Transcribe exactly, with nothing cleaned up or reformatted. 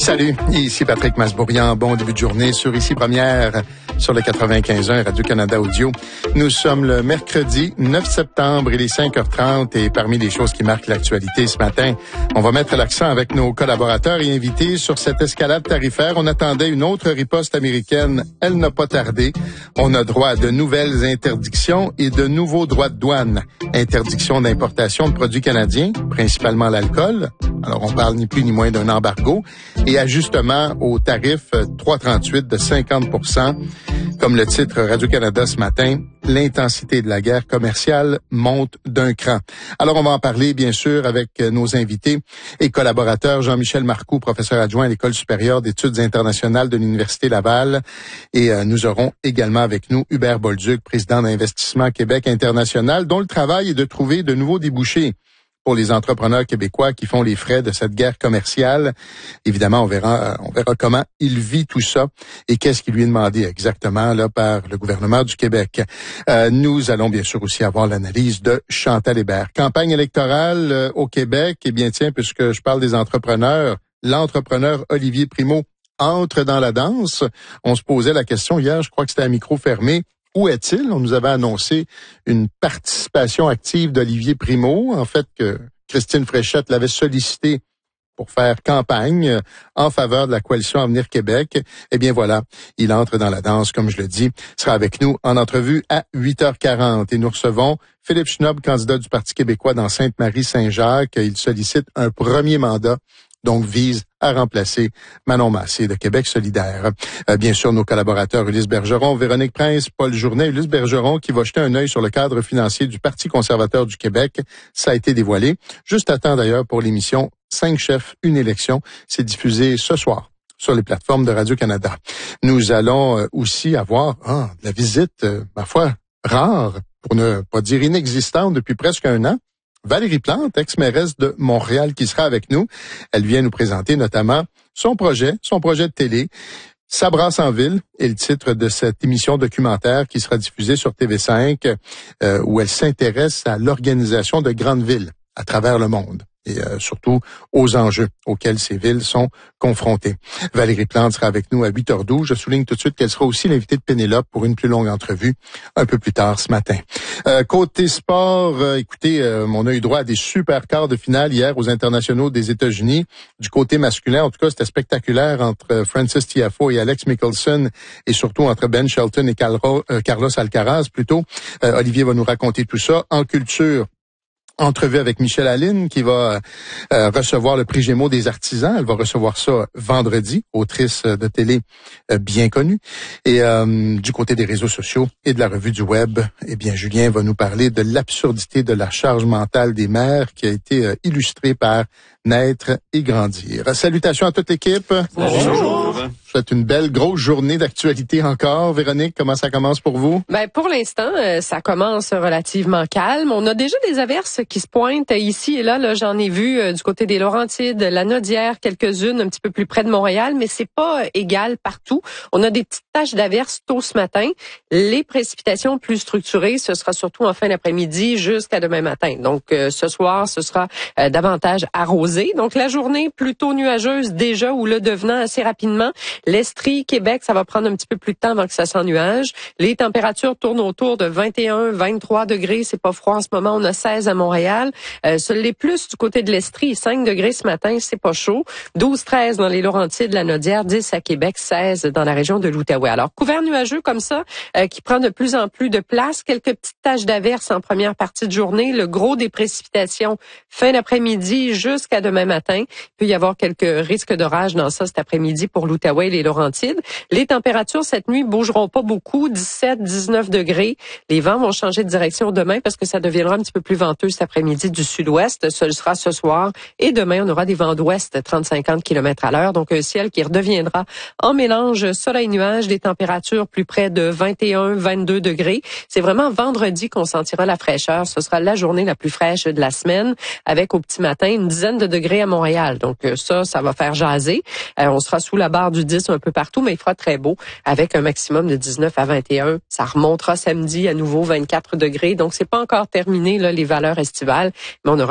Salut, ici Patrick Masbourian. Bon début de journée sur Ici Première, sur le quatre-vingt-quinze point un Radio-Canada Audio. Nous sommes le mercredi neuf septembre, il est cinq heures trente et parmi les choses qui marquent l'actualité ce matin, on va mettre l'accent avec nos collaborateurs et invités sur cette escalade tarifaire. On attendait une autre riposte américaine, elle n'a pas tardé. On a droit à de nouvelles interdictions et de nouveaux droits de douane. Interdiction d'importation de produits canadiens, principalement l'alcool. Alors on parle ni plus ni moins d'un embargo. Et ajustement au tarif trois trente-huit de cinquante pour cent. Comme le titre Radio-Canada ce matin, l'intensité de la guerre commerciale monte d'un cran. Alors, on va en parler, bien sûr, avec nos invités et collaborateurs. Jean-Michel Marcoux, professeur adjoint à l'École supérieure d'études internationales de l'Université Laval. Et euh, nous aurons également avec nous Hubert Bolduc, président d'Investissement Québec International, dont le travail est de trouver de nouveaux débouchés pour les entrepreneurs québécois qui font les frais de cette guerre commerciale. Évidemment, on verra, on verra comment il vit tout ça et qu'est-ce qui lui est demandé exactement là par le gouvernement du Québec. Euh, nous allons bien sûr aussi avoir l'analyse de Chantal Hébert. Campagne électorale euh, au Québec. Eh bien, tiens, puisque je parle des entrepreneurs, l'entrepreneur Olivier Primo entre dans la danse. On se posait la question hier, je crois que c'était à micro fermé. Où est-il? On nous avait annoncé une participation active d'Olivier Primo. En fait, que Christine Fréchette l'avait sollicité pour faire campagne en faveur de la coalition Avenir Québec. Eh bien voilà, il entre dans la danse, comme je le dis. Il sera avec nous en entrevue à huit heures quarante. Et nous recevons Philippe Schnob, candidat du Parti québécois dans Sainte-Marie-Saint-Jacques. Il sollicite un premier mandat, donc vise à remplacer Manon Massé de Québec solidaire. Euh, bien sûr, nos collaborateurs Ulysse Bergeron, Véronique Prince, Paul Journet. Ulysse Bergeron qui va jeter un œil sur le cadre financier du Parti conservateur du Québec. Ça a été dévoilé. Juste à temps d'ailleurs pour l'émission Cinq chefs, une élection. C'est diffusé ce soir sur les plateformes de Radio-Canada. Nous allons euh, aussi avoir ah, la visite, euh, ma foi, rare, pour ne pas dire inexistante depuis presque un an. Valérie Plante, ex-mairesse de Montréal, qui sera avec nous. Elle vient nous présenter notamment son projet, son projet de télé, Ça brasse en ville, est le titre de cette émission documentaire qui sera diffusée sur T V cinq, euh, où elle s'intéresse à l'organisation de grandes villes à travers le monde et euh, surtout aux enjeux auxquels ces villes sont confrontées. Valérie Plante sera avec nous à huit heures douze. Je souligne tout de suite qu'elle sera aussi l'invitée de Pénélope pour une plus longue entrevue un peu plus tard ce matin. Euh, côté sport, euh, écoutez, euh, on a eu droit à des super quarts de finale hier aux internationaux des États-Unis. Du côté masculin, en tout cas, c'était spectaculaire entre Francis Tiafoe et Alex Michelson et surtout entre Ben Shelton et Carlo, euh, Carlos Alcaraz plutôt. Euh, Olivier va nous raconter tout ça. En culture, entrevue avec Michèle Aline qui va euh, recevoir le prix Gémeaux des artisans. Elle va recevoir ça vendredi, autrice de télé euh, bien connue. Et euh, du côté des réseaux sociaux et de la revue du web, eh bien Julien va nous parler de l'absurdité de la charge mentale des mères qui a été euh, illustrée par Naître et grandir. Salutations à toute l'équipe. Bonjour. Je souhaite une belle grosse journée d'actualité encore. Véronique, comment ça commence pour vous? Ben pour l'instant, euh, ça commence relativement calme. On a déjà des averses qui se pointent ici et là. Là, j'en ai vu euh, du côté des Laurentides, la Naudière, quelques-unes un petit peu plus près de Montréal, mais c'est pas égal partout. On a des petites taches d'averses tôt ce matin. Les précipitations plus structurées, ce sera surtout en fin d'après-midi jusqu'à demain matin. Donc euh, ce soir, ce sera euh, davantage arrosé. Donc, la journée plutôt nuageuse déjà ou le devenant assez rapidement. L'Estrie, Québec, ça va prendre un petit peu plus de temps avant que ça s'ennuage. Les températures tournent autour de vingt et un, vingt-trois degrés. C'est pas froid en ce moment. On a seize à Montréal. Euh, sur les plus du côté de l'Estrie, cinq degrés ce matin, c'est pas chaud. douze, treize dans les Laurentides, la Naudière, dix à Québec, seize dans la région de l'Outaouais. Alors, couvert nuageux comme ça, euh, qui prend de plus en plus de place. Quelques petites taches d'averse en première partie de journée. Le gros des précipitations fin d'après-midi jusqu'à demain matin. Il peut y avoir quelques risques d'orage dans ça cet après-midi pour l'Outaouais et les Laurentides. Les températures cette nuit bougeront pas beaucoup, dix-sept, dix-neuf degrés. Les vents vont changer de direction demain parce que ça deviendra un petit peu plus venteux cet après-midi du sud-ouest. Ce sera ce soir. Et demain, on aura des vents d'ouest trente à cinquante kilomètres à l'heure. Donc, un ciel qui redeviendra en mélange soleil-nuage, des températures plus près de vingt et un, vingt-deux degrés. C'est vraiment vendredi qu'on sentira la fraîcheur. Ce sera la journée la plus fraîche de la semaine avec au petit matin une dizaine de degrés à Montréal. Donc ça, ça va faire jaser. Euh, on sera sous la barre du dix un peu partout, mais il fera très beau avec un maximum de dix-neuf à vingt et un. Ça remontera samedi à nouveau vingt-quatre degrés. Donc c'est pas encore terminé là les valeurs estivales, mais on aura